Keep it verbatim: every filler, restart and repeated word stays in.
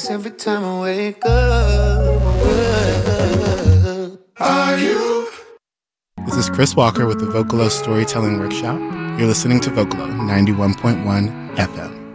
face every time I wake up. Are you? This is Chris Walker with the Vocalo Storytelling Workshop. You're listening to Vocalo ninety-one point one F M.